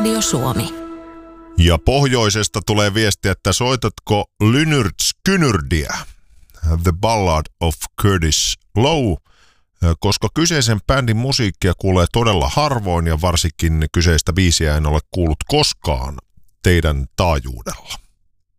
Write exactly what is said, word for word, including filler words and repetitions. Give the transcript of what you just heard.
Radio Suomi. Ja pohjoisesta tulee viesti, että soitatko Lynyrd Skynyrdia, The Ballad of Curtis Low, koska kyseisen bändin musiikkia kuulee todella harvoin ja varsinkin kyseistä biisiä en ole kuullut koskaan teidän taajuudella.